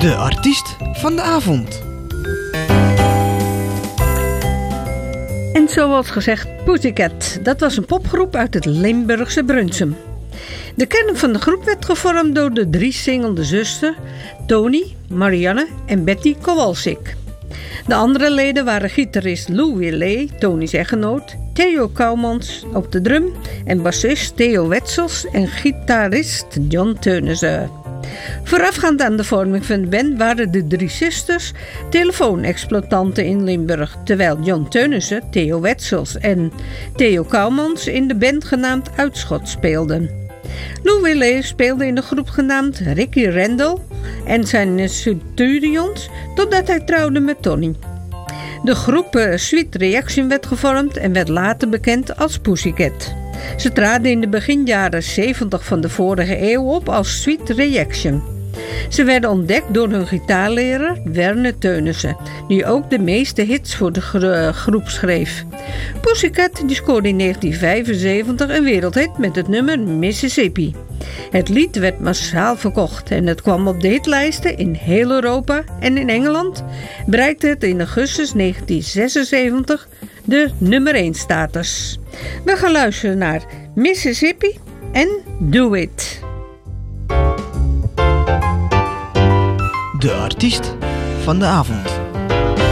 De artiest van de avond. En zoals gezegd, Pussycat. Dat was een popgroep uit het Limburgse Brunsum. De kern van de groep werd gevormd door de 3 singelde zussen Tony, Marianne en Betty Kowalczyk. De andere leden waren gitarist Lou Willey, Tony's echtgenoot, Theo Kouwmans op de drum en bassist Theo Wetzels en gitarist John Teunissen. Voorafgaand aan de vorming van de band waren de 3 zusters telefoonexploitanten in Limburg, terwijl John Teunissen, Theo Wetzels en Theo Kouwmans in de band genaamd Uitschot speelden. Lou Willey speelde in de groep genaamd Ricky Randall en zijn Centurions totdat hij trouwde met Tony. De groep Sweet Reaction werd gevormd en werd later bekend als Pussycat. Ze traden in de beginjaren 70 van de vorige eeuw op als Sweet Reaction. Ze werden ontdekt door hun gitaarleraar Werner Teunissen, die ook de meeste hits voor de groep schreef. Pussycat scoorde in 1975 een wereldhit met het nummer Mississippi. Het lied werd massaal verkocht en het kwam op de hitlijsten in heel Europa en in Engeland bereikte het in augustus 1976 de nummer 1 status. We gaan luisteren naar Mississippi en Do It. De artiest van de avond.